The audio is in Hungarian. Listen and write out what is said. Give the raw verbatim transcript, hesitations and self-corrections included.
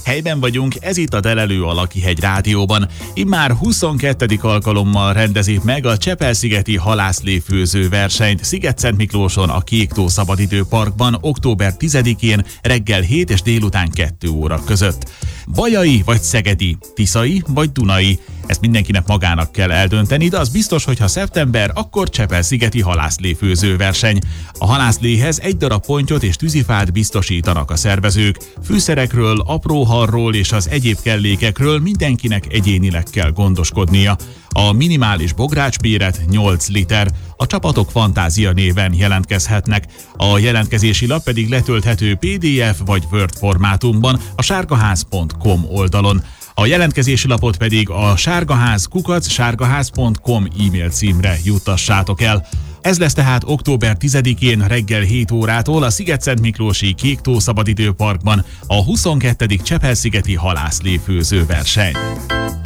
Helyben vagyunk, ez itt a Delelő a Lakihegy Rádióban. Immár huszonkettedik alkalommal rendezik meg a Csepel-szigeti halászléfőző versenyt Sziget-Szentmiklóson a Kék-tó Szabadidőparkban október tizedikén reggel hét és délután kettő óra között. Bajai vagy szegedi, tiszai vagy dunai, ezt mindenkinek magának kell eldönteni, de az biztos, hogy ha szeptember, akkor Csepel-szigeti halászléfőző verseny. A halászléhez egy darab pontyot és tűzifát biztosítanak a szervezők. Fűszerekről, apró halról és az egyéb kellékekről mindenkinek egyénileg kell gondoskodnia. A minimális bográcsméret nyolc liter. A csapatok Fantázia néven jelentkezhetnek. A jelentkezési lap pedig letölthető pé dé ef vagy Word formátumban a sárgaház pont com oldalon. A jelentkezési lapot pedig a sárgaház kukac sárgaház pont com e-mail címre juttassátok el. Ez lesz tehát október tizedikén reggel hét órától a Sziget-Szentmiklósi Kék-tó Szabadidőparkban a huszonkettedik Csepel-szigeti halászléfőző verseny.